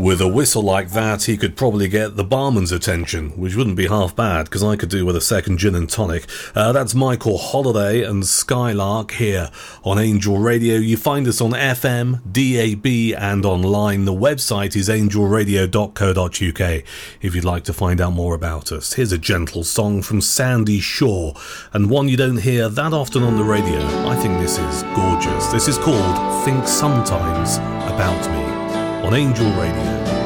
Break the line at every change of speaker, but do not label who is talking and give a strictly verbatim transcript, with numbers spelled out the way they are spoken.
With a whistle like that, he could probably get the barman's attention, which wouldn't be half bad, because I could do with a second gin and tonic. Uh, that's Michael Holiday and Skylark here on Angel Radio. You find us on F M, D A B and online. The website is angel radio dot co dot uk if you'd like to find out more about us. Here's a gentle song from Sandy Shaw, and one you don't hear that often on the radio. I think this is gorgeous. This is called Think Sometimes About Me on Angel Radio.